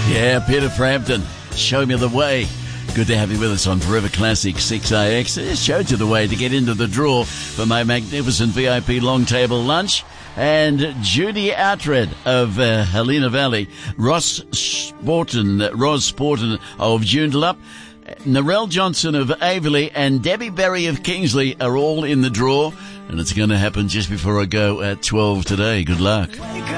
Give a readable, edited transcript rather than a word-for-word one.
Yeah, Peter Frampton, Show Me the Way. Good to have you with us on Forever Classic 6AX. It showed you the way to get into the draw for my magnificent VIP long table lunch. And Judy Outred of Helena Valley, Ross Sporton of Joondalup, Narelle Johnson of Averley, and Debbie Berry of Kingsley are all in the draw. And it's going to happen just before I go at 12 today. Good luck.